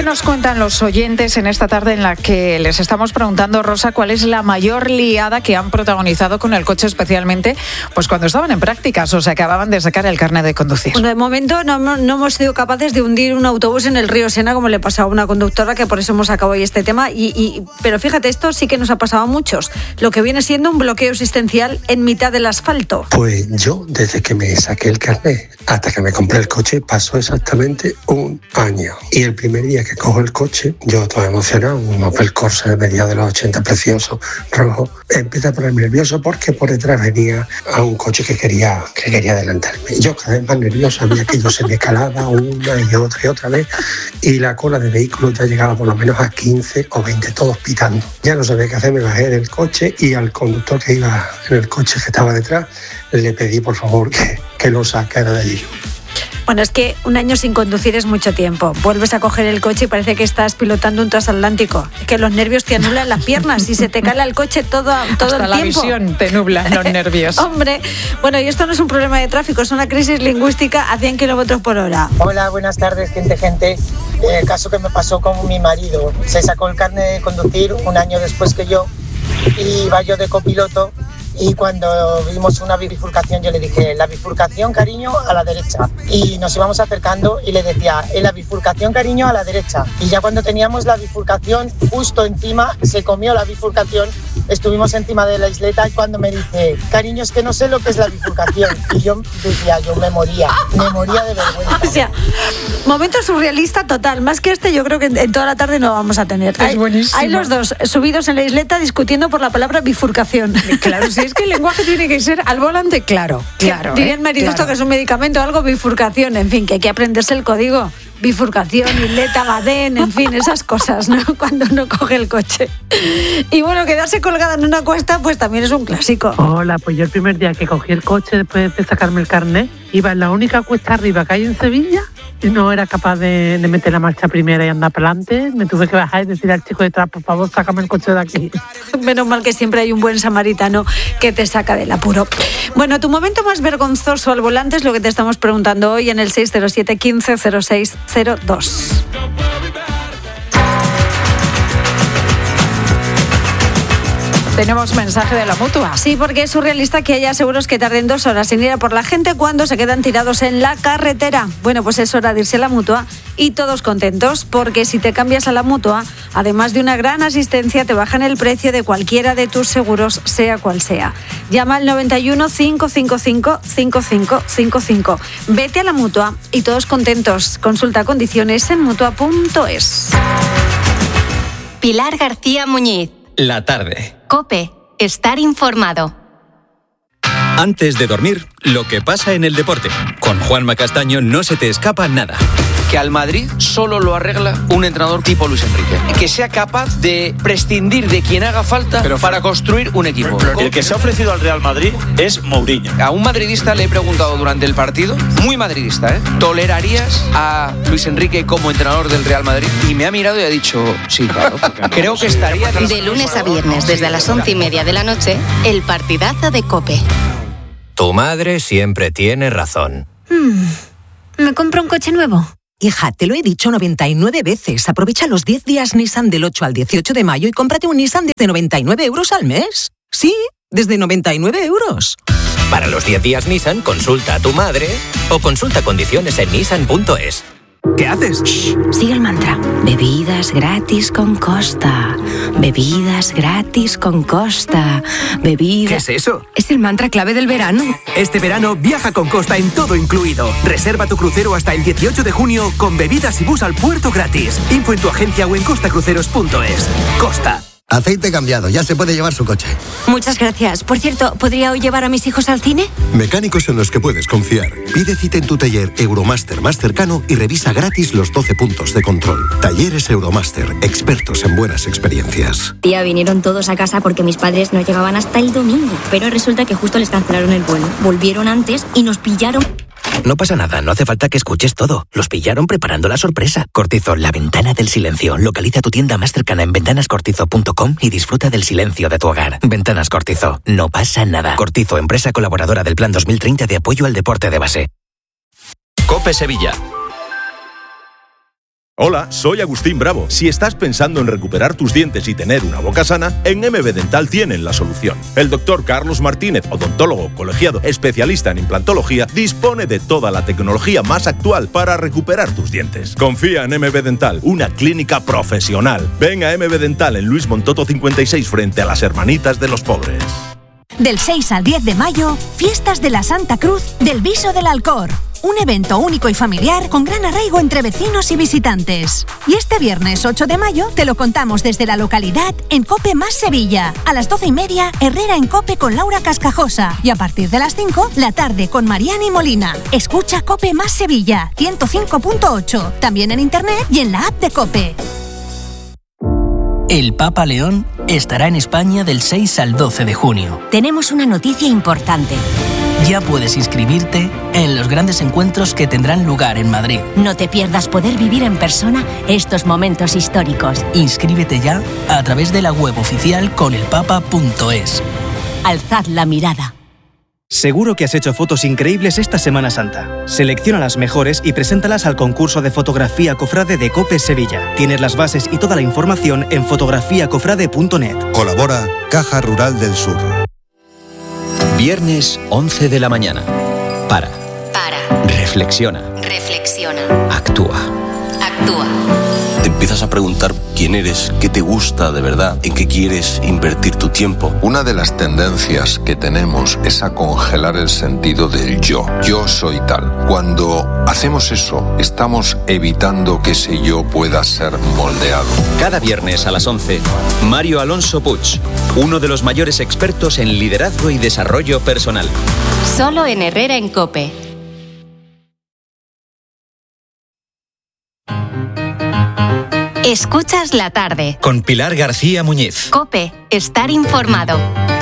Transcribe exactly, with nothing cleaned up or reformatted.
que nos cuentan los oyentes en esta tarde en la que les estamos preguntando, Rosa, cuál es la mayor liada que han protagonizado con el coche, especialmente pues cuando estaban en prácticas o se acababan de sacar el carnet de conducir? Bueno, de momento no, no hemos sido capaces de hundir un autobús en el río Sena, como le pasó a una conductora, que por eso hemos sacado hoy este tema. Y, y, pero fíjate, esto sí que nos ha pasado a muchos. Lo que viene siendo un bloqueo existencial en mitad del asfalto. Pues yo, desde que me saqué el carnet hasta que me compré el coche, pasó exactamente un año. Y el primer día que cojo el coche, yo todo emocionado, un Opel Corsa de mediados de los ochenta, precioso, rojo, empecé a ponerme nervioso porque por detrás venía a un coche que quería, que quería adelantarme. Yo cada vez más nervioso, había que yo se me calaba una y otra y otra vez, y la cola de vehículos ya llegaba por lo menos a quince o veinte, todos pitando. Ya no sabía qué hacer, me bajé del coche y al conductor que iba en el coche que estaba detrás, le pedí por favor que, que lo sacara de allí. Bueno, es que un año sin conducir es mucho tiempo. Vuelves a coger el coche y parece que estás pilotando un transatlántico. Es que los nervios te anulan las piernas y se te cala el coche todo, todo Hasta el la tiempo. Hasta la visión te nubla los nervios. Hombre, bueno, y esto no es un problema de tráfico, es una crisis lingüística a cien kilómetros por hora. Hola, buenas tardes, gente, gente. El caso que me pasó con mi marido. Se sacó el carnet de conducir un año después que yo y iba yo de copiloto. Y cuando vimos una bifurcación, yo le dije, la bifurcación, cariño, a la derecha. Y nos íbamos acercando y le decía, en la bifurcación, cariño, a la derecha. Y ya cuando teníamos la bifurcación justo encima, se comió la bifurcación, estuvimos encima de la isleta y cuando me dice, cariño, es que no sé lo que es la bifurcación. Y yo decía, yo me moría, me moría de vergüenza. O sea, momento surrealista total. Más que este, yo creo que en toda la tarde no vamos a tener. Es hay, buenísimo. Hay los dos subidos en la isleta discutiendo por la palabra bifurcación. Claro, sí. Es que el lenguaje tiene que ser al volante claro. Claro. Diría el marido esto que es un medicamento, algo, bifurcación, en fin, que hay que aprenderse el código. Bifurcación, isleta, badén, en fin, esas cosas, ¿no? Cuando uno coge el coche. Y bueno, quedarse colgada en una cuesta, pues también es un clásico. Hola, pues yo el primer día que cogí el coche después de sacarme el carnet, iba en la única cuesta arriba que hay en Sevilla y no era capaz de, de meter la marcha primera y andar para adelante. Me tuve que bajar y decir al chico detrás, por favor, sácame el coche de aquí. Menos mal que siempre hay un buen samaritano que te saca del apuro. Bueno, tu momento más vergonzoso al volante es lo que te estamos preguntando hoy en el seis cero siete, quince, cero seis cero dos. Tenemos mensaje de la Mutua. Sí, porque es surrealista que haya seguros que tarden dos horas en ir a por la gente cuando se quedan tirados en la carretera. Bueno, pues es hora de irse a la Mutua y todos contentos, porque si te cambias a la Mutua, además de una gran asistencia, te bajan el precio de cualquiera de tus seguros, sea cual sea. Llama al noventa y uno, cinco cinco cinco, cinco cinco cinco cinco. Vete a la Mutua y todos contentos. Consulta condiciones en mutua punto es. Pilar García Muñiz. La tarde. COPE. Estar informado. Antes de dormir, lo que pasa en el deporte. Con Juanma Castaño no se te escapa nada. Que al Madrid solo lo arregla un entrenador tipo Luis Enrique. Que sea capaz de prescindir de quien haga falta pero para construir un equipo. El que se ha ofrecido al Real Madrid es Mourinho. A un madridista le he preguntado durante el partido, muy madridista, ¿eh? ¿Tolerarías a Luis Enrique como entrenador del Real Madrid? Y me ha mirado y ha dicho, sí, claro. No, creo que estaría... De lunes a viernes, desde las once y media de la noche, el partidazo de COPE. Tu madre siempre tiene razón. Hmm. ¿Me compro un coche nuevo? Hija, te lo he dicho noventa y nueve veces. Aprovecha los diez días Nissan del ocho al dieciocho de mayo y cómprate un Nissan desde noventa y nueve euros al mes. Sí, desde noventa y nueve euros. Para los diez días Nissan, consulta a tu madre o consulta condiciones en nissan punto es. ¿Qué haces? Shh, sigue el mantra. Bebidas gratis con Costa. Bebidas gratis con Costa. Bebidas... ¿Qué es eso? Es el mantra clave del verano. Este verano viaja con Costa en todo incluido. Reserva tu crucero hasta el dieciocho de junio con bebidas y bus al puerto gratis. Info en tu agencia o en costa cruceros punto es. Costa. Aceite cambiado, ya se puede llevar su coche. Muchas gracias. Por cierto, ¿podría hoy llevar a mis hijos al cine? Mecánicos en los que puedes confiar. Pide cita en tu taller Euromaster más cercano y revisa gratis los doce puntos de control. Talleres Euromaster, expertos en buenas experiencias. Tía, vinieron todos a casa porque mis padres no llegaban hasta el domingo. Pero resulta que justo les cancelaron el vuelo. Volvieron antes y nos pillaron... No pasa nada, no hace falta que escuches todo. Los pillaron preparando la sorpresa. Cortizo, la ventana del silencio. Localiza tu tienda más cercana en ventanas cortizo punto com y disfruta del silencio de tu hogar. Ventanas Cortizo, no pasa nada. Cortizo, empresa colaboradora del Plan dos mil treinta de apoyo al deporte de base. COPE Sevilla. Hola, soy Agustín Bravo. Si estás pensando en recuperar tus dientes y tener una boca sana, en M B Dental tienen la solución. El doctor Carlos Martínez, odontólogo colegiado especialista en implantología, dispone de toda la tecnología más actual para recuperar tus dientes. Confía en M B Dental, una clínica profesional. Ven a M B Dental en Luis Montoto cincuenta y seis frente a las Hermanitas de los Pobres. Del seis al diez de mayo, Fiestas de la Santa Cruz del Viso del Alcor. Un evento único y familiar con gran arraigo entre vecinos y visitantes. Y este viernes ocho de mayo te lo contamos desde la localidad en COPE más Sevilla. A las doce y media, Herrera en COPE con Laura Cascajosa. Y a partir de las cinco, la tarde con Mariani Molina. Escucha COPE más Sevilla, ciento cinco punto ocho. También en internet y en la app de COPE. El Papa León estará en España del seis al doce de junio. Tenemos una noticia importante. Ya puedes inscribirte en los grandes encuentros que tendrán lugar en Madrid. No te pierdas poder vivir en persona estos momentos históricos. Inscríbete ya a través de la web oficial conelpapa punto es. Alzad la mirada. Seguro que has hecho fotos increíbles esta Semana Santa. Selecciona las mejores y preséntalas al concurso de fotografía Cofrade de COPE Sevilla. Tienes las bases y toda la información en fotografía cofrade punto net. Colabora Caja Rural del Sur. Viernes once de la mañana. Para. Para. Reflexiona. Reflexiona. Actúa. Actúa. Te empiezas a preguntar quién eres, qué te gusta de verdad, en qué quieres invertir tu tiempo. Una de las tendencias que tenemos es a congelar el sentido del yo. Yo soy tal. Cuando hacemos eso, estamos evitando que ese yo pueda ser moldeado. Cada viernes a las once, Mario Alonso Puig, uno de los mayores expertos en liderazgo y desarrollo personal. Solo en Herrera en COPE. Escuchas la tarde. Con Pilar García Muñiz. COPE. Estar informado.